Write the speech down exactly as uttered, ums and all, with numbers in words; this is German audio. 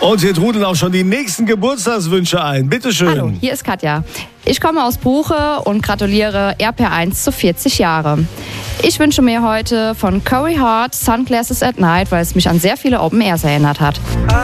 Und hier trudeln auch schon die nächsten Geburtstagswünsche ein. Bitte schön. Hallo, hier ist Katja. Ich komme aus Buche und gratuliere R P eins zu vierzig Jahre. Ich wünsche mir heute von Corey Hart Sunglasses at Night, weil es mich an sehr viele Open Airs erinnert hat.